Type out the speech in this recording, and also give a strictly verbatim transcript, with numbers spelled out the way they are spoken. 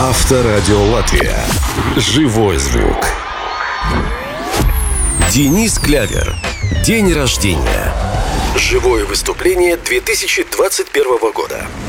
Авторадио Латвия. Живой звук. Денис Клявер. День рождения. Живое выступление две тысячи двадцать первого года.